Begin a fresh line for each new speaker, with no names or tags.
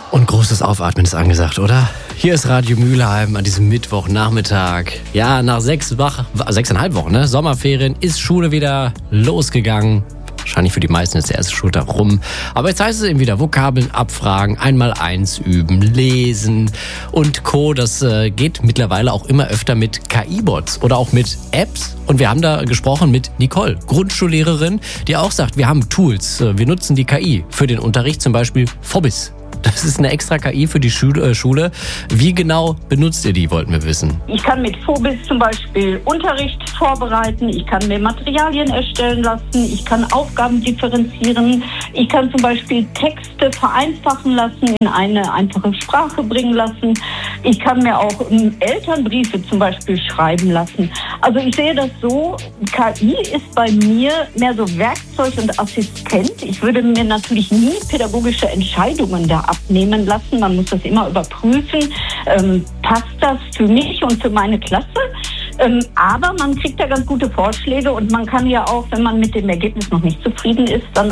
Und großes Aufatmen ist angesagt, oder? Hier ist Radio Mülheim an diesem Mittwochnachmittag. Ja, nach 6,5 Wochen, ne? Sommerferien, ist Schule wieder losgegangen. Wahrscheinlich für die meisten ist der erste Schultag rum. Aber jetzt heißt es eben wieder Vokabeln abfragen, 1x1 üben, lesen und Co. Das geht mittlerweile auch immer öfter mit KI-Bots oder auch mit Apps. Und wir haben da gesprochen mit Nicole, Grundschullehrerin, die auch sagt, wir haben Tools. Wir nutzen die KI für den Unterricht, zum Beispiel Phobis. Das ist eine extra KI für die Schule. Wie genau benutzt ihr die, wollten wir wissen.
Ich kann mit Phobis zum Beispiel Unterricht vorbereiten, ich kann mir Materialien erstellen lassen, ich kann Aufgaben differenzieren, ich kann zum Beispiel Texte vereinfachen lassen, in eine einfache Sprache bringen lassen. Ich kann mir auch Elternbriefe zum Beispiel schreiben lassen. Also ich sehe das so, KI ist bei mir mehr so Werkzeug und Assistent. Ich würde mir natürlich nie pädagogische Entscheidungen da abnehmen lassen. Man muss das immer überprüfen. Passt das für mich und für meine Klasse? Aber man kriegt da ganz gute Vorschläge und man kann ja auch, wenn man mit dem Ergebnis noch nicht zufrieden ist, dann